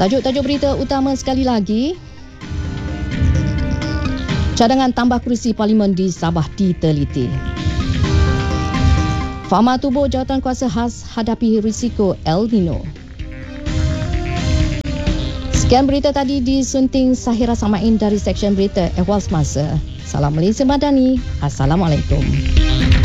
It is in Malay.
Tajuk-tajuk berita utama sekali lagi. Cadangan tambah kerusi Parlimen di Sabah diteliti. Fama tubuh jawatankuasa khas hadapi risiko El Nino. Sekian berita tadi disunting Sahira Samain dari Seksyen Berita Ehwal Semasa. Salam Malaysia Madani. Assalamualaikum.